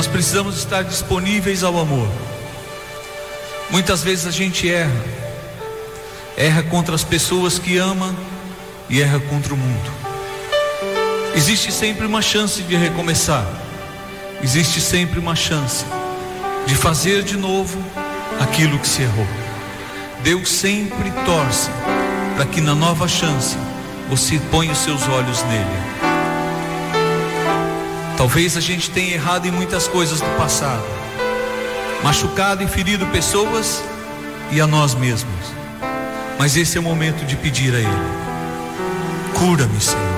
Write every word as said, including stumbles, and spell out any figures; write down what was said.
Nós precisamos estar disponíveis ao amor. Muitas vezes a gente erra, erra contra as pessoas que ama e erra contra o mundo. Existe sempre uma chance de recomeçar, existe sempre uma chance de fazer de novo aquilo que se errou. Deus sempre torce para que na nova chance você ponha os seus olhos nele. Talvez a gente tenha errado em muitas coisas do passado, machucado e ferido pessoas e a nós mesmos, mas esse é o momento de pedir a Ele: cura-me, Senhor.